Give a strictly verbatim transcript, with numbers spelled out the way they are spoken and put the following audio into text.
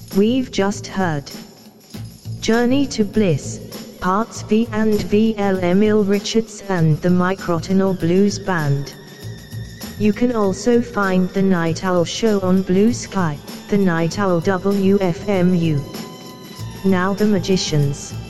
We've just heard Journey to Bliss, Parts V and V L Emil Richards and the Microtonal Blues Band. You can also find The Night Owl Show on Blue Sky, The Night Owl W F M U. Now the Magicians.